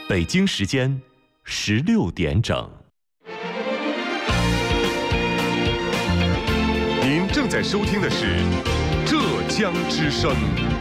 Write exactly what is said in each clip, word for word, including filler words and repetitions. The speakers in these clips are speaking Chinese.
北京时间十六点整。 您正在收听的是浙江之声。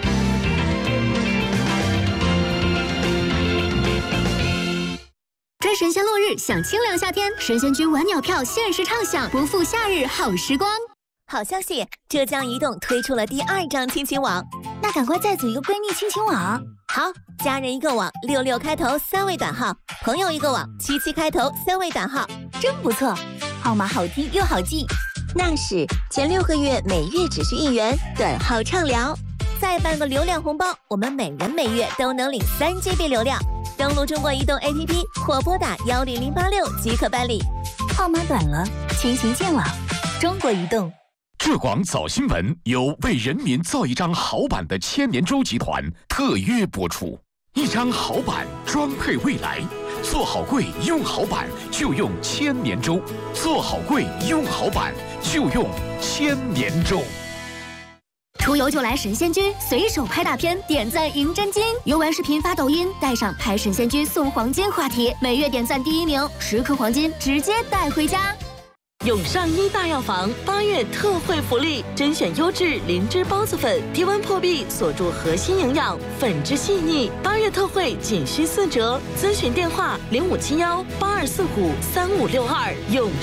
追神仙落日，享清凉夏天，神仙居晚鸟票限时畅享，不负夏日好时光。 好消息，浙江移动推出了第二张亲情网， 那赶快再组一个闺蜜亲情网。 好，家人一个网，六六开头三位短号；朋友一个网，七七开头三位短号， 真不错，号码好听又好记。 那是前六个月每月只需一元，短号畅聊，再办个流量红包，我们每人每月都能领三 G B 流量。登录中国移动 A P P 或拨打幺零零八六即可办理。 号码短了，亲情见网，中国移动。 浙广早新闻由为人民造一张好版的千年舟集团特约播出。一张好版装配未来，做好柜用好版就用千年舟，做好柜用好版就用千年舟。 出游就来神仙居，随手拍大片，点赞赢真金。游玩视频发抖音，带上拍神仙居送黄金话题，每月点赞第一名，十颗黄金直接带回家。 永上医大药房八月特惠福利，甄选优质灵芝孢子粉，低温破壁，锁住核心营养，粉质细腻。八月特惠仅需四折，咨询电话零五七幺八二四五三五六二。永